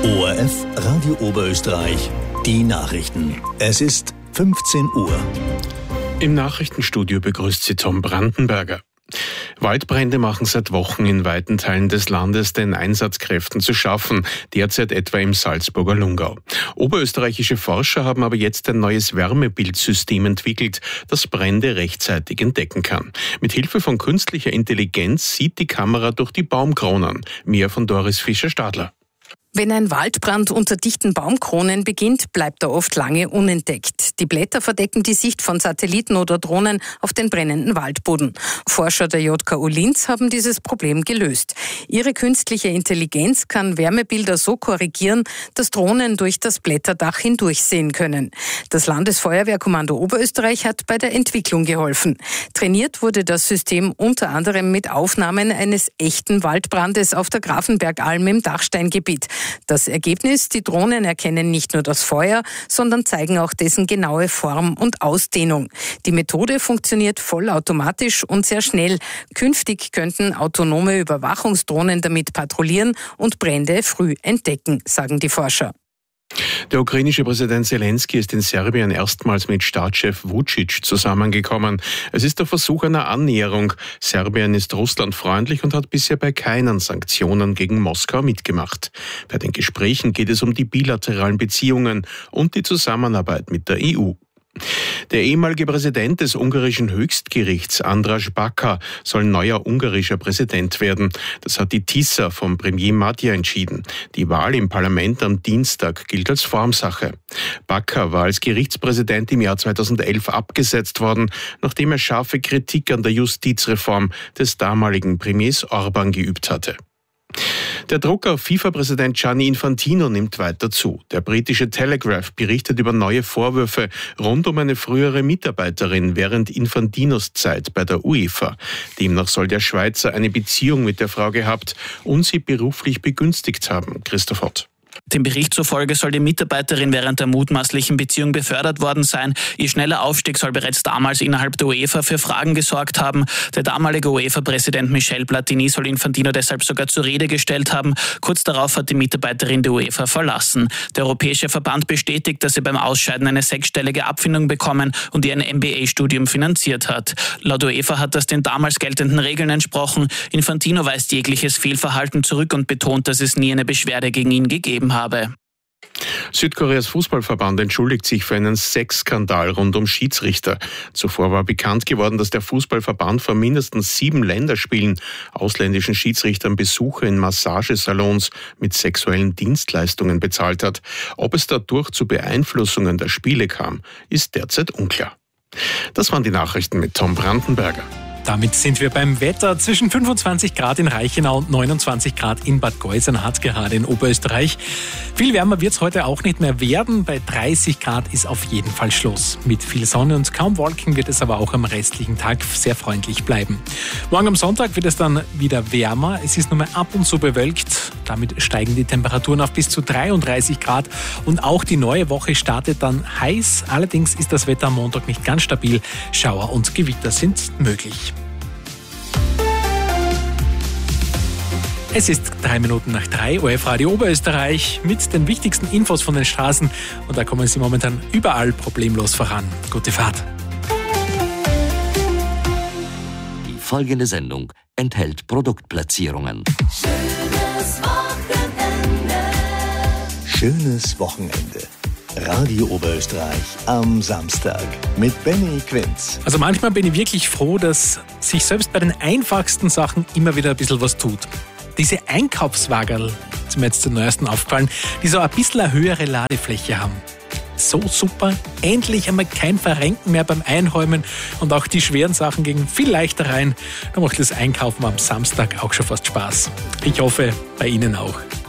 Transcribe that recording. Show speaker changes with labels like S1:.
S1: ORF Radio Oberösterreich, die Nachrichten. Es ist 15 Uhr.
S2: Im Nachrichtenstudio begrüßt Sie Tom Brandenberger. Waldbrände machen seit Wochen in weiten Teilen des Landes den Einsatzkräften zu schaffen, derzeit etwa im Salzburger Lungau. Oberösterreichische Forscher haben aber jetzt ein neues Wärmebildsystem entwickelt, das Brände rechtzeitig entdecken kann. Mit Hilfe von künstlicher Intelligenz sieht die Kamera durch die Baumkronen. Mehr von Doris Fischer-Stadler.
S3: Wenn ein Waldbrand unter dichten Baumkronen beginnt, bleibt er oft lange unentdeckt. Die Blätter verdecken die Sicht von Satelliten oder Drohnen auf den brennenden Waldboden. Forscher der JKU Linz haben dieses Problem gelöst. Ihre künstliche Intelligenz kann Wärmebilder so korrigieren, dass Drohnen durch das Blätterdach hindurchsehen können. Das Landesfeuerwehrkommando Oberösterreich hat bei der Entwicklung geholfen. Trainiert wurde das System unter anderem mit Aufnahmen eines echten Waldbrandes auf der Grafenbergalm im Dachsteingebiet. Das Ergebnis: Die Drohnen erkennen nicht nur das Feuer, sondern zeigen auch dessen genaue Form und Ausdehnung. Die Methode funktioniert vollautomatisch und sehr schnell. Künftig könnten autonome Überwachungsdrohnen damit patrouillieren und Brände früh entdecken, sagen die Forscher.
S2: Der ukrainische Präsident Zelensky ist in Serbien erstmals mit Staatschef Vučić zusammengekommen. Es ist der Versuch einer Annäherung. Serbien ist russlandfreundlich und hat bisher bei keinen Sanktionen gegen Moskau mitgemacht. Bei den Gesprächen geht es um die bilateralen Beziehungen und die Zusammenarbeit mit der EU. Der ehemalige Präsident des ungarischen Höchstgerichts, András Baka, soll neuer ungarischer Präsident werden. Das hat die TISA vom Premier Magyar entschieden. Die Wahl im Parlament am Dienstag gilt als Formsache. Baka war als Gerichtspräsident im Jahr 2011 abgesetzt worden, nachdem er scharfe Kritik an der Justizreform des damaligen Premiers Orbán geübt hatte. Der Druck auf FIFA-Präsident Gianni Infantino nimmt weiter zu. Der britische Telegraph berichtet über neue Vorwürfe rund um eine frühere Mitarbeiterin während Infantinos Zeit bei der UEFA. Demnach soll der Schweizer eine Beziehung mit der Frau gehabt und sie beruflich begünstigt haben. Christoph Ott.
S4: Dem Bericht zufolge soll die Mitarbeiterin während der mutmaßlichen Beziehung befördert worden sein. Ihr schneller Aufstieg soll bereits damals innerhalb der UEFA für Fragen gesorgt haben. Der damalige UEFA-Präsident Michel Platini soll Infantino deshalb sogar zur Rede gestellt haben. Kurz darauf hat die Mitarbeiterin die UEFA verlassen. Der Europäische Verband bestätigt, dass sie beim Ausscheiden eine 6-stellige Abfindung bekommen und ihr ein MBA-Studium finanziert hat. Laut UEFA hat das den damals geltenden Regeln entsprochen. Infantino weist jegliches Fehlverhalten zurück und betont, dass es nie eine Beschwerde gegen ihn gegeben habe.
S2: Südkoreas Fußballverband entschuldigt sich für einen Sexskandal rund um Schiedsrichter. Zuvor war bekannt geworden, dass der Fußballverband vor mindestens 7 Länderspielen ausländischen Schiedsrichtern Besuche in Massagesalons mit sexuellen Dienstleistungen bezahlt hat. Ob es dadurch zu Beeinflussungen der Spiele kam, ist derzeit unklar. Das waren die Nachrichten mit Tom Brandenberger.
S5: Damit sind wir beim Wetter. Zwischen 25 Grad in Reichenau und 29 Grad in Bad Gäusernhardt, gerade in Oberösterreich. Viel wärmer wird es heute auch nicht mehr werden. Bei 30 Grad ist auf jeden Fall Schluss. Mit viel Sonne und kaum Wolken wird es aber auch am restlichen Tag sehr freundlich bleiben. Morgen am Sonntag wird es dann wieder wärmer. Es ist nur mehr ab und zu bewölkt. Damit steigen die Temperaturen auf bis zu 33 Grad. Und auch die neue Woche startet dann heiß. Allerdings ist das Wetter am Montag nicht ganz stabil. Schauer und Gewitter sind möglich. Es ist 3 Minuten nach 3, ORF Radio Oberösterreich mit den wichtigsten Infos von den Straßen. Und da kommen Sie momentan überall problemlos voran. Gute Fahrt.
S6: Die folgende Sendung enthält Produktplatzierungen.
S1: Schönes Wochenende. Radio Oberösterreich am Samstag mit Benny Quinz.
S5: Also manchmal bin ich wirklich froh, dass sich selbst bei den einfachsten Sachen immer wieder ein bisschen was tut. Diese Einkaufswagerl, ist mir jetzt zum Neuesten aufgefallen, die so ein bisschen eine höhere Ladefläche haben. So super, endlich einmal kein Verrenken mehr beim Einräumen und auch die schweren Sachen gehen viel leichter rein. Da macht das Einkaufen am Samstag auch schon fast Spaß. Ich hoffe, bei Ihnen auch.